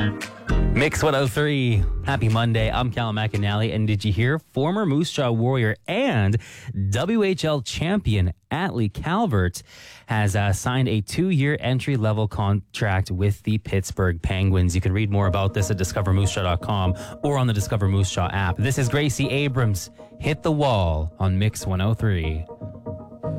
Mix 103. Happy Monday. I'm Callum McAnally. And did you hear? Former Moose Jaw Warrior and WHL champion Atlee Calvert has signed a 2-year entry-level contract with the Pittsburgh Penguins. You can read more about this at discovermoosejaw.com or on the Discover Moose Jaw app. This is Gracie Abrams. Hit the wall on Mix 103.